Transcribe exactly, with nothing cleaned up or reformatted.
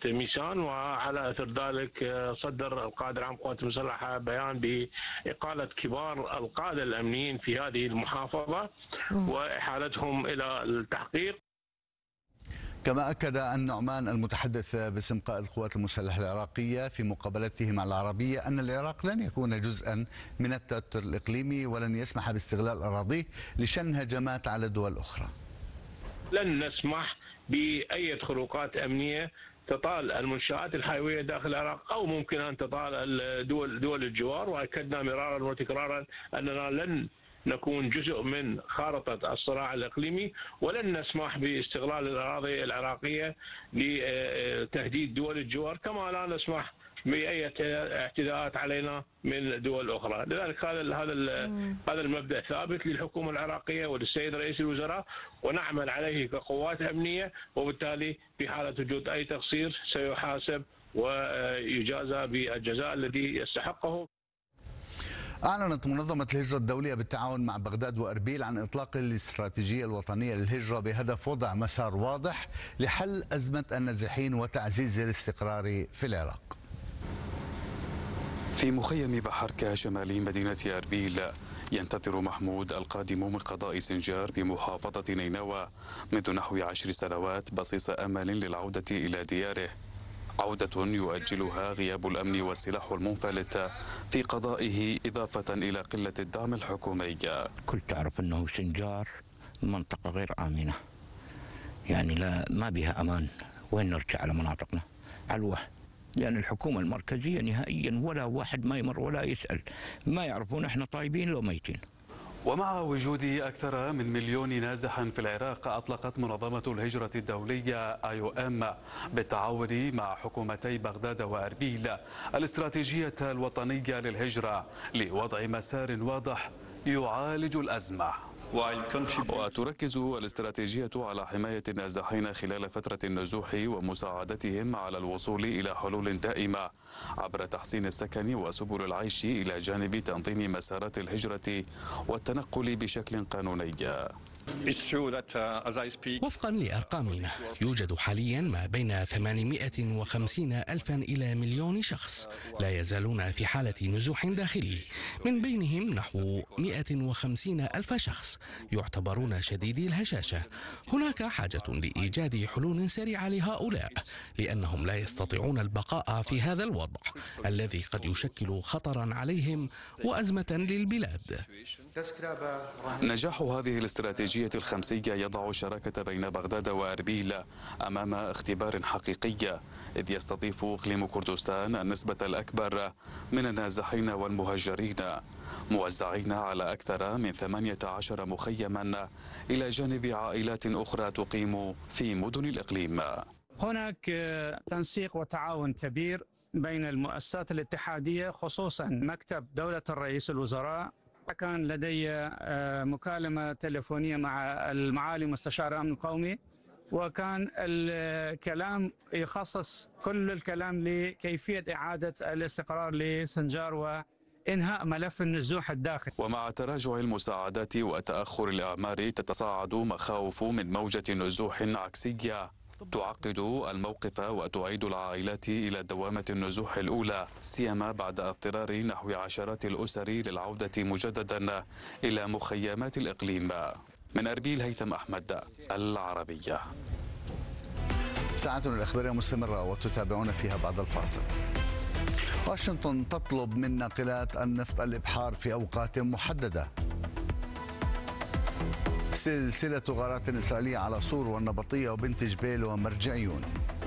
ميسان، وعلى اثر ذلك صدر القائد العام للقوات المسلحه بيان باقاله كبار القاده الامنيين في هذه المحافظه واحالتهم الى التحقيق. كما أكد النعمان المتحدث باسم قائد القوات المسلحة العراقية في مقابلته مع العربية أن العراق لن يكون جزءا من التوتر الإقليمي ولن يسمح باستغلال أراضيه لشن هجمات على دول أخرى. لن نسمح بأي خروقات أمنية تطال المنشآت الحيوية داخل العراق أو ممكن أن تطال الدول دول الجوار، وأكدنا مرارا وتكرارا أننا لن نكون جزء من خارطة الصراع الإقليمي ولن نسمح باستغلال الأراضي العراقية لتهديد دول الجوار، كما لا نسمح بأي اعتداءات علينا من دول أخرى. لذلك هذا هذا هذا المبدأ ثابت للحكومة العراقية وللسيد رئيس الوزراء، ونعمل عليه كقوات أمنية، وبالتالي في حالة وجود أي تقصير سيحاسب ويجازى بالجزاء الذي يستحقه. أعلنت منظمة الهجرة الدولية بالتعاون مع بغداد وأربيل عن إطلاق الاستراتيجية الوطنية للهجرة بهدف وضع مسار واضح لحل أزمة النازحين وتعزيز الاستقرار في العراق. في مخيم بحركة شمالي مدينة أربيل ينتظر محمود القادم من قضاء سنجار بمحافظة نينوى منذ نحو عشر سنوات بصيص أمل للعودة إلى دياره، عودة يؤجلها غياب الأمن والسلاح المنفلت في قضائه إضافة إلى قلة الدعم الحكومي. كل تعرف أنه سنجار منطقة غير آمنة، يعني لا ما بها أمان. وين نرجع على مناطقنا على الوحد، لأن الحكومة المركزية نهائيا ولا واحد ما يمر ولا يسأل، ما يعرفون احنا طيبين لو ميتين. ومع وجود أكثر من مليون نازح في العراق، أطلقت منظمة الهجرة الدولية آي أو إم بالتعاون مع حكومتي بغداد وأربيل الاستراتيجية الوطنية للهجرة لوضع مسار واضح يعالج الأزمة. وتركز الاستراتيجية على حماية النازحين خلال فترة النزوح ومساعدتهم على الوصول إلى حلول دائمة عبر تحسين السكن وسبل العيش إلى جانب تنظيم مسارات الهجرة والتنقل بشكل قانوني. وفقا لأرقامنا يوجد حاليا ما بين ثمانمائة وخمسين ألفا إلى مليون شخص لا يزالون في حالة نزوح داخلي، من بينهم نحو مائة وخمسين ألف شخص يعتبرون شديدي الهشاشة. هناك حاجة لإيجاد حلول سريعة لهؤلاء لأنهم لا يستطيعون البقاء في هذا الوضع الذي قد يشكل خطرا عليهم وأزمة للبلاد. نجاح هذه الاستراتيجية الخمسية يضع الشراكة بين بغداد وأربيل أمام اختبار حقيقي، إذ يستضيف إقليم كردستان النسبة الأكبر من النازحين والمهجرين موزعين على أكثر من ثمانية عشر مخيما إلى جانب عائلات أخرى تقيم في مدن الإقليم. هناك تنسيق وتعاون كبير بين المؤسسات الاتحادية، خصوصا مكتب دولة الرئيس الوزراء. كان لدي مكالمة تليفونية مع المعالي مستشار الأمن القومي، وكان الكلام يخصص كل الكلام لكيفية إعادة الاستقرار لسنجار وإنهاء ملف النزوح الداخلي. ومع تراجع المساعدات وتأخر الأعمار تتصاعد مخاوف من موجة نزوح عكسية تعقد الموقف وتعيد العائلات إلى دوامة النزوح الأولى، سيما بعد اضطرار نحو عشرات الأسر للعودة مجددا إلى مخيمات الإقليم. من أربيل هيثم أحمد، العربية. ساعتنا الإخبارية مستمرة وتتابعون فيها بعد الفاصل. واشنطن تطلب من ناقلات النفط الإبحار في أوقات محددة. سلسلة غارات إسرائيلية على صور والنبطية وبنت جبيل ومرجعيون.